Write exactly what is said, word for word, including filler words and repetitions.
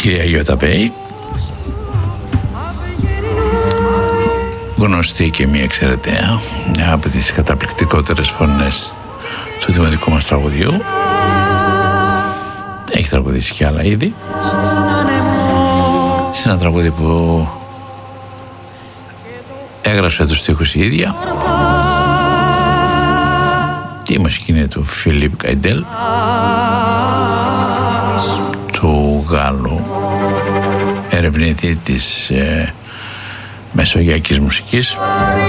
κυρία Γιώτα Μπέη, γνωστή και μία εξαιρετέα, μια από τις καταπληκτικότερες φωνές του δημοτικού μας τραγουδιού. Έχει τραγουδήσει και άλλα είδη. Σε ένα τραγούδι που έγραψε τους στίχους η ίδια. Και η μουσική είναι του Φιλίπ Καϊντέλ, του Γάλλου ερευνητή της ε, μεσογειακής μουσικής.